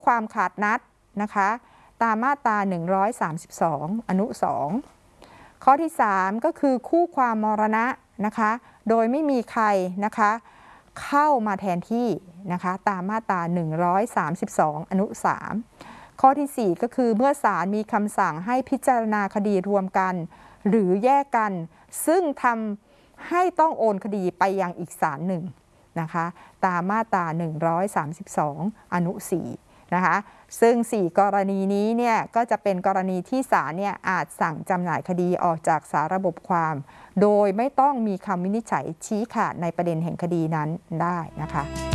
ความขาดนัดนะคะตามมาตรา132อนุ2ข้อที่3ก็คือคู่ความมรณะนะคะโดยไม่มีใครนะคะเข้ามาแทนที่นะคะตามมาตรา132อนุ3ข้อที่4ก็คือเมื่อศาลมีคำสั่งให้พิจารณาคดีรวมกันหรือแยกกันซึ่งทำให้ต้องโอนคดีไปยังอีกศาลหนึ่งนะคะตามมาตรา132อนุ4นะคะซึ่ง4กรณีนี้เนี่ยก็จะเป็นกรณีที่ศาลเนี่ยอาจสั่งจำหน่ายคดีออกจากสาระบบความโดยไม่ต้องมีคำวินิจฉัยชี้ขาดในประเด็นแห่งคดีนั้นได้นะคะ